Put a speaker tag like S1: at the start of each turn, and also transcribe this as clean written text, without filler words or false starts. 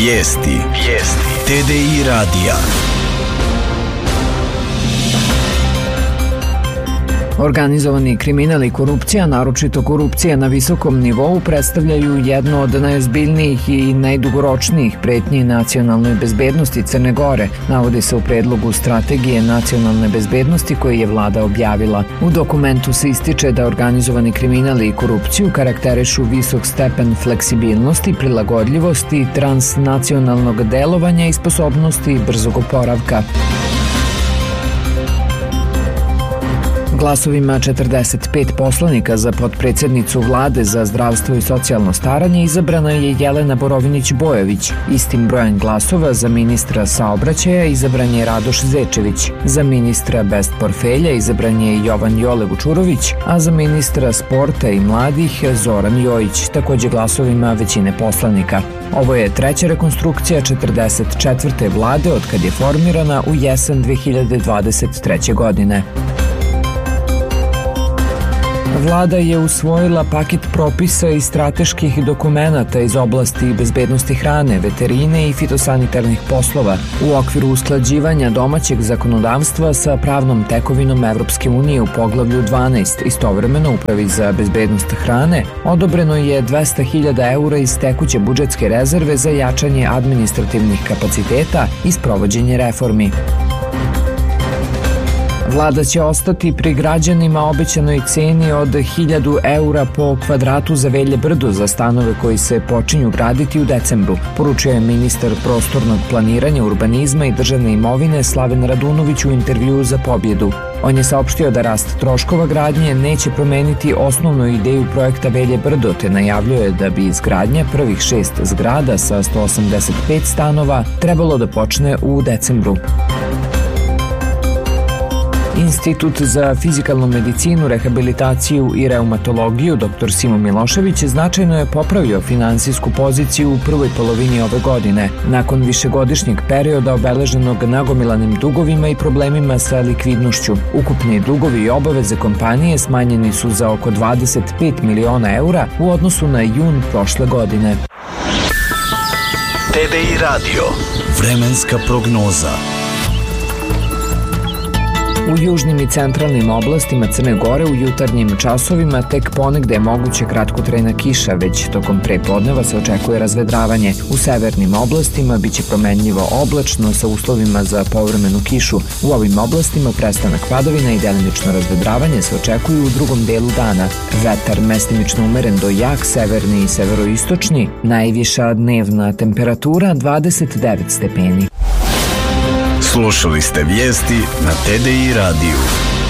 S1: Vijesti. TDI radija.
S2: Organizovani kriminal i korupcija, naročito korupcija na visokom nivou, predstavljaju jedno od najozbiljnijih i najdugoročnijih pretnji nacionalnoj bezbednosti Crne Gore, navodi se u predlogu strategije nacionalne bezbednosti koji je vlada objavila. U dokumentu se ističe da organizovani kriminal i korupciju karakterišu visok stepen fleksibilnosti, prilagodljivosti, transnacionalnog delovanja i sposobnosti brzog oporavka. Glasovima 45 poslanika za potpredsjednicu vlade za zdravstvo i socijalno staranje izabrana je Jelena Borovinić-Bojović. Istim brojem glasova za ministra saobraćaja izabran je Radoš Zečević. Za ministra bez portfelja izabran je Jovan Jole Vučurović, a za ministra sporta i mladih Zoran Jojić, također glasovima većine poslanika. Ovo je treća rekonstrukcija 44. vlade od kad je formirana u jesen 2023. godine. Vlada je usvojila paket propisa i strateških dokumenata iz oblasti bezbednosti hrane, veterine i fitosanitarnih poslova u okviru usklađivanja domaćeg zakonodavstva sa pravnom tekovinom Evropske unije u poglavlju 12. Istovremeno Upravi za bezbednost hrane odobreno je 200.000 eura iz tekuće budžetske rezerve za jačanje administrativnih kapaciteta i sprovođenje reformi. Vlada će ostati pri građanima obećanoj ceni od 1.000 eura po kvadratu za Velje Brdo za stanove koji se počinju graditi u decembru, poručio je ministar prostornog planiranja, urbanizma i državne imovine Slaven Radunović u intervjuu za Pobjedu. On je saopštio da rast troškova gradnje neće promeniti osnovnu ideju projekta Velje Brdo, te najavljuje da bi izgradnja prvih 6 zgrada sa 185 stanova trebalo da počne u decembru. Institut za fizikalnu medicinu, rehabilitaciju i reumatologiju dr. Simo Milošević značajno je popravio finansijsku poziciju u prvoj polovini ove godine, nakon višegodišnjeg perioda obeleženog nagomilanim dugovima i problemima sa likvidnošću. Ukupni dugovi i obaveze kompanije smanjeni su za oko 25 miliona eura u odnosu na jun prošle godine.
S1: TDI radio. Vremenska prognoza.
S2: U južnim i centralnim oblastima Crne Gore u jutarnjim časovima tek ponegde je moguće kratkotrajna kiša, već tokom prepodneva se očekuje razvedravanje. U severnim oblastima biće promenljivo oblačno sa uslovima za povremenu kišu. U ovim oblastima prestanak padavina i delimično razvedravanje se očekuju u drugom delu dana. Vetar mestimično umeren do jak, severni i severoistočni, najviša dnevna temperatura 29 stepeni.
S1: Slušali ste vijesti na TDI radiju.